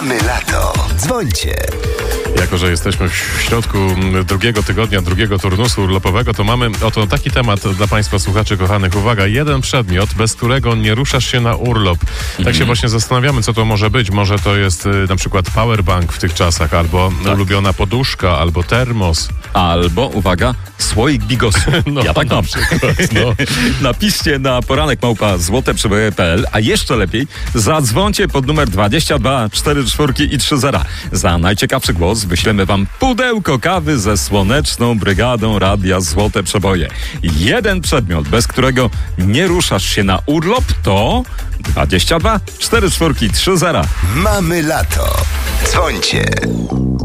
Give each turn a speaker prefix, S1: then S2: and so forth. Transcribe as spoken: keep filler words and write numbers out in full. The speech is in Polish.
S1: Mamy lato. Dzwońcie.
S2: Jako że jesteśmy w środku drugiego tygodnia, drugiego turnusu urlopowego, to mamy oto taki temat dla Państwa słuchaczy kochanych. Uwaga, jeden przedmiot, bez którego nie ruszasz się na urlop. Tak
S3: Mhm.
S2: się właśnie zastanawiamy, co to może być. Może to jest y, na przykład powerbank w tych czasach, albo
S3: Tak.
S2: ulubiona poduszka, albo termos.
S3: Albo, uwaga, słoik bigosu.
S2: No,
S3: ja tak
S2: na
S3: mam.
S2: przykład, no.
S3: Napiszcie na poranek małpa złote przeboje kropka p l, a jeszcze lepiej zadzwońcie pod numer dwadzieścia dwa cztery cztery i trzy zera. Za najciekawszy głos wyślemy wam pudełko kawy ze Słoneczną Brygadą Radia Złote Przeboje. Jeden przedmiot, bez którego nie ruszasz się na urlop, to dwadzieścia dwa cztery cztery i trzy zera.
S1: Mamy lato. Dzwońcie.